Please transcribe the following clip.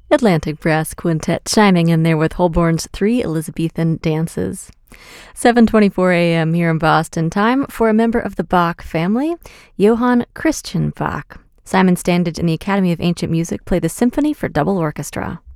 Atlantic Brass Quintet chiming in there with Holborn's Three Elizabethan Dances. 7:24 a.m. here in Boston. Time for a member of the Bach family, Johann Christian Bach. Simon Standage and the Academy of Ancient Music play the Symphony for Double Orchestra.